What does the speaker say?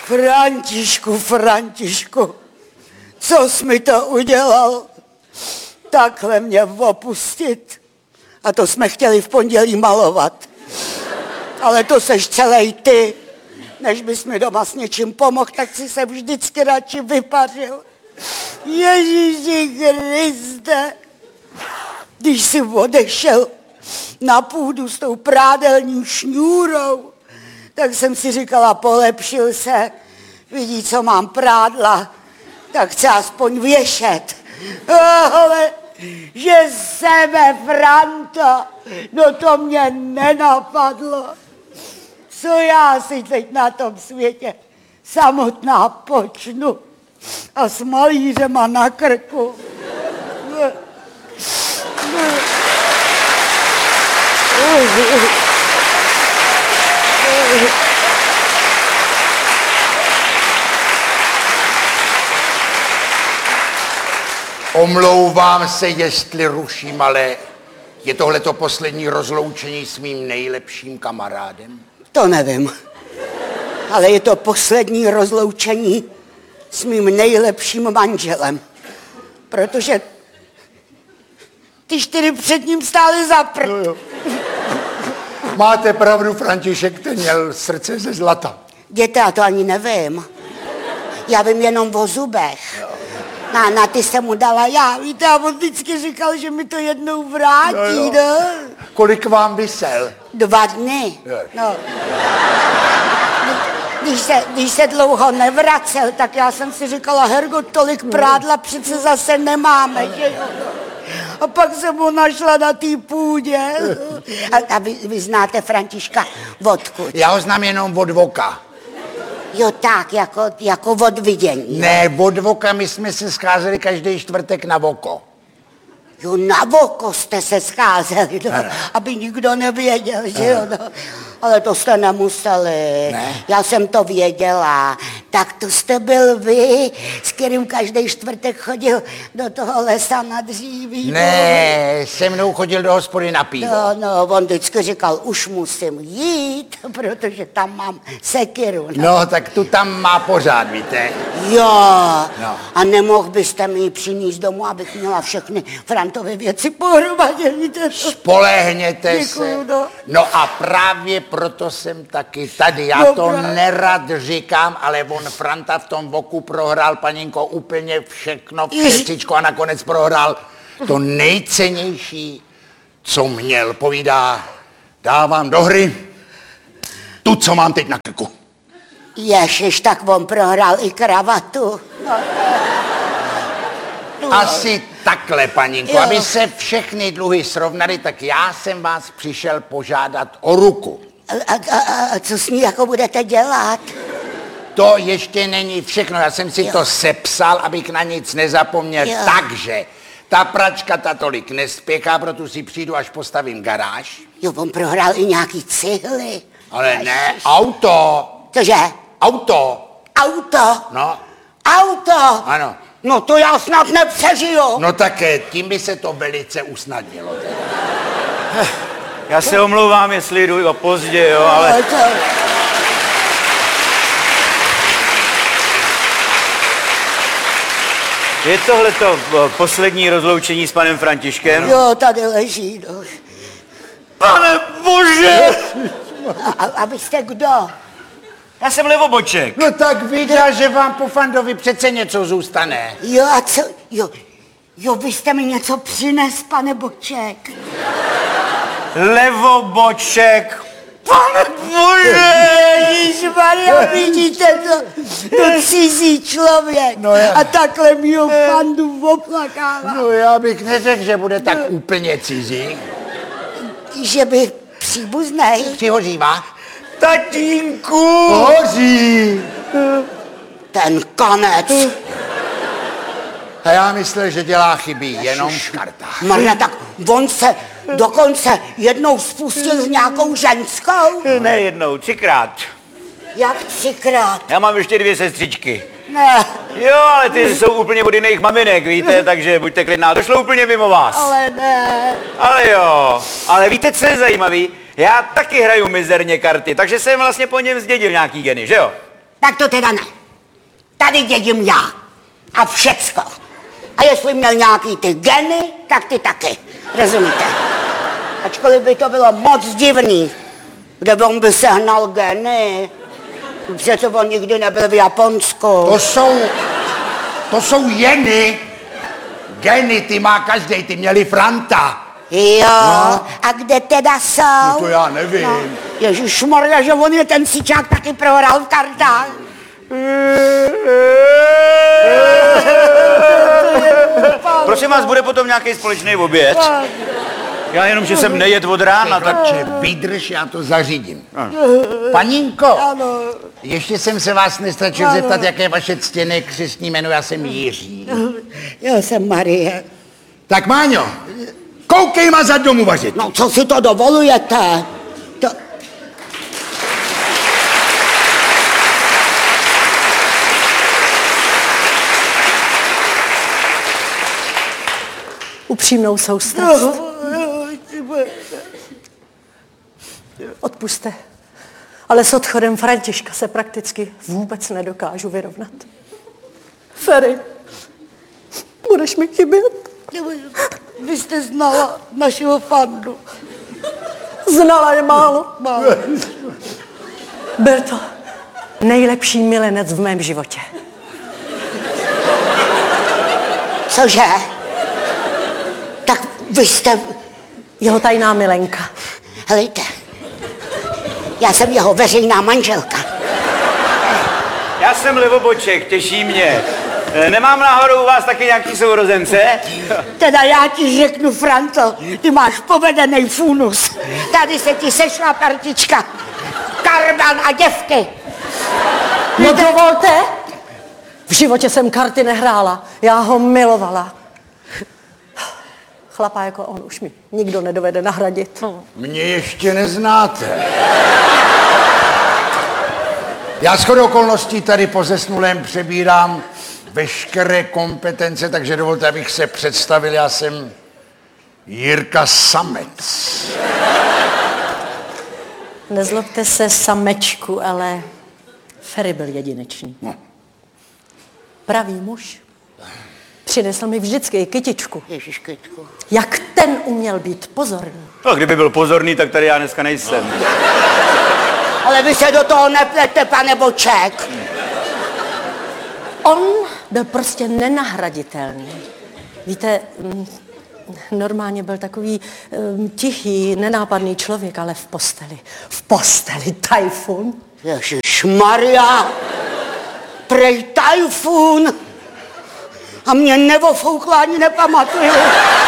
Františku, co jsi mi to udělal? Takhle mě opustit. A to jsme chtěli v pondělí malovat. Ale to seš celej ty. Než bys mi doma s něčím pomohl, tak si se vždycky radši vypařil. Ježíši Kriste. Když jsi odešel na půdu s tou prádelní šňůrou, tak jsem si říkala, polepšil se, vidí, co mám prádla, tak chce aspoň věšet. Ale že sebe, Franta, no to mě nenapadlo. Co já si teď na tom světě samotná počnu a s malířema na krku. Omlouvám se, jestli ruším, ale je tohleto poslední rozloučení s mým nejlepším kamarádem? To nevím, ale je to poslední rozloučení s mým nejlepším manželem, protože ty 4 před ním stály za No. Máte pravdu, František, ten měl srdce ze zlata. Děte, já to ani nevím. Já vím jenom o zubech. Na ty jsem mu dala já. Víte, a on vždycky říkal, že mi to jednou vrátí, no. Kolik vám visel? 2 dny. No. Když se dlouho nevracel, tak já jsem si říkala, Hergo, tolik prádla přece zase nemáme, že jo? A pak jsem ho našla na té půdě. A vy znáte Františka odkud? Já ho znám jenom od voka. Jo, tak, jako od vidění. Ne, od voka, my jsme se scházeli každý čtvrtek na voko. Jo, na voko jste se scházeli, no, aby nikdo nevěděl, že jo, no. Ale to jste nemuseli, ne. Já jsem to věděla. Tak to jste byl vy, s kterým každý čtvrtek chodil do toho lesa na dříví. Ne, se mnou chodil do hospody na pivo. No, on vždycky říkal, už musím jít, protože tam mám sekiru. No, tak tu tam má pořád, víte. Jo, no. A nemohl byste mi ji přinést domů, abych měla všechny Frantovy věci pohromadě, víte? Spolehněte se. No. No a právě proto jsem taky tady. Já to nerad říkám, ale on Franta v tom voku prohrál, paninko, úplně všechno, všecičko a nakonec prohrál to nejcennější, co měl. Povídá, dávám do hry tu, co mám teď na krku. Ježiš, tak on prohrál i kravatu. Asi takhle, paninko, aby se všechny dluhy srovnaly, tak já jsem vás přišel požádat o ruku. A co s ní jako budete dělat? To ještě není všechno, já jsem si to sepsal, abych na nic nezapomněl, takže ta pračka ta tolik nespěchá, proto si přijdu, až postavím garáž. Jo, on prohrál i nějaký cihly. Ale ne, auto. Cože? Auto. Auto? No. Auto? Ano. No to já snad nepřežiju. No tak tím by se to velice usnadnilo. Já se omlouvám, jestli jdu pozdě, jo, ale... Je tohleto poslední rozloučení s panem Františkem? Jo, tady leží, no. Pane bože! A vy jste kdo? Já jsem Levoboček. No tak viděl, že vám po Fandovi přece něco zůstane. Jo, a co? Jo, vy jste mi něco přines, pane Boček. Levoboček. Pane bože! Ježišmarja, vidíte to cizí člověk. No já. A takhle mýho Fandu oplakává. No já bych neřekl, že bude tak úplně cizí. Že by příbuznej. Přihořívá? Tatínku! Hoří! Ten konec. A já myslel, že dělá chyby, jenom škartá. Marna, tak on se dokonce jednou spustil s nějakou ženskou? Ne jednou, 3krát. Jak 3krát? Já mám ještě 2 sestřičky. Ne. Jo, ale ty jsou úplně od jiných maminek, víte, takže buďte klidná, to šlo úplně mimo vás. Ale ne. Ale jo, ale víte, co je zajímavý? Já taky hraju mizerně karty, takže jsem vlastně po něm zdědil nějaký geny, že jo? Tak to teda ne. Tady dědím já. A všecko. A jestli měl nějaký ty geny, tak ty taky. Rozumíte? Ačkoliv by to bylo moc divný, kde on by sehnal geny. Přece on nikdy nebyl v Japonsku. To jsou jeny. Geny, ty má každej, ty měli Franta. Jo, no. A kde teda jsou? No to já nevím. No. Ježišmarja, že on je ten Sičák taky prohrál v kartách. Prosím vás, bude potom nějaký společný oběd? Já jenom, že jsem nejet od rána, tak... Vydrž, já to zařídím. Paninko, ještě jsem se vás nestačil zeptat, jaké je vaše ctěné křestní jméno, já jsem Jiří. Já jsem Marie. Tak Máňo, koukej ma za domu vařit. No, co si to dovolujete? To... Upřímnou soustrast. Odpuste. Ale s odchodem Františka se prakticky vůbec nedokážu vyrovnat. Ferry, budeš mi chybět? Vy jste znala našeho fandu. Znala je málo. Byl to nejlepší milenec v mém životě. Cože? Tak vy jste... Jeho tajná milenka. Helejte, já jsem jeho veřejná manželka. Já jsem Livoboček, těší mě. Nemám náhodou u vás taky nějaký sourozence? Teda já ti řeknu, Franto, ty máš povedený funus. Tady se ti sešla partička. Karban a děvky. No dovolte. V životě jsem karty nehrála. Já ho milovala. Chlapa jako on už mi nikdo nedovede nahradit. Mě ještě neznáte. Já shodou okolností tady po zesnulém přebírám veškeré kompetence, takže dovolte, abych se představil. Já jsem Jirka Samec. Nezlobte se, samečku, ale Ferry byl jedinečný. No. Pravý muž. Přinesl mi vždycky kytičku. Ježiš, kytku. Jak ten uměl být pozorný. No, kdyby byl pozorný, tak tady já dneska nejsem. Ale vy se do toho neplete, pane Boček. On byl prostě nenahraditelný. Víte, normálně byl takový tichý, nenápadný člověk, ale v posteli tajfun. Ježišmarja, prej tajfun. A mě nevofoukla ani nepamatuju.